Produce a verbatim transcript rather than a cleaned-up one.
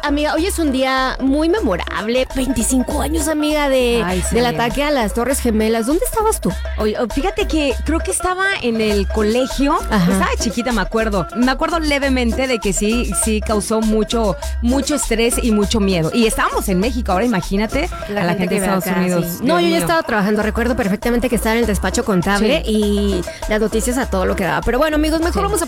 Amiga, hoy es un día muy memorable. veinticinco años, amiga, de, Ay, sí, del amiga. ataque a las Torres Gemelas. ¿Dónde estabas tú? Oye, fíjate que creo que estaba en el colegio. Ajá. Estaba chiquita, me acuerdo. Me acuerdo levemente de que sí, sí causó mucho, mucho estrés y mucho miedo. Y estábamos en México, ahora imagínate a la gente de que ve Estados acá, Unidos. sí. No, Dios yo ya mío. estaba trabajando. Recuerdo perfectamente que estaba en el despacho contable Sí. y las noticias a todo lo que daba. Pero bueno, amigos, mejor Sí. vamos a